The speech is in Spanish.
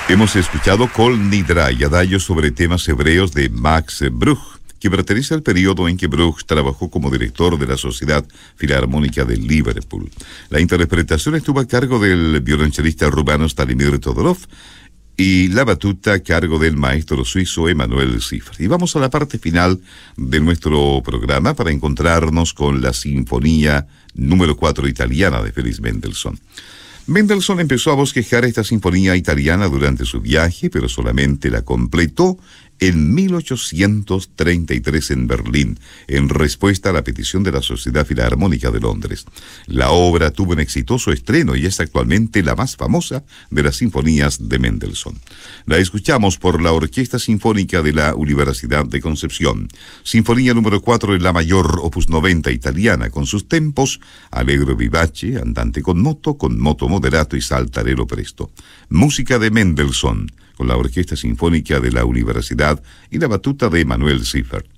Hemos escuchado Kol Nidra y adagio sobre temas hebreos de Max Bruch, que pertenece al periodo en que Bruch trabajó como director de la Sociedad Filarmónica de Liverpool. La interpretación estuvo a cargo del violonchelista rumano Stanimir Todorov y la batuta a cargo del maestro suizo Emanuel Siffert. Y vamos a la parte final de nuestro programa para encontrarnos con la Sinfonía número 4 italiana de Félix Mendelssohn. Mendelssohn empezó a bosquejar esta sinfonía italiana durante su viaje, pero solamente la completó en 1833 en Berlín, en respuesta a la petición de la Sociedad Filarmónica de Londres. La obra tuvo un exitoso estreno y es actualmente la más famosa de las sinfonías de Mendelssohn. La escuchamos por la Orquesta Sinfónica de la Universidad de Concepción. Sinfonía número 4 en la mayor, opus 90 italiana, con sus tempos allegro vivace, andante con moto moderato y saltarello presto. Música de Mendelssohn, con la Orquesta Sinfónica de la Universidad y la batuta de Emanuel Siffert.